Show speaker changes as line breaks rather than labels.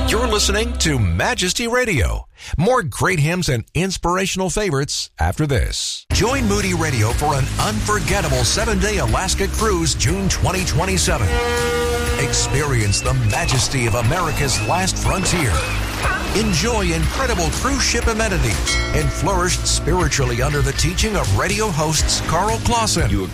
You're listening to Majesty Radio. More great hymns and inspirational favorites after this. Join Moody Radio for an unforgettable 7-day Alaska cruise June 2027. Experience the majesty of America's last frontier. Enjoy incredible cruise ship amenities and flourish spiritually under the teaching of radio hosts Carl Clausen,
You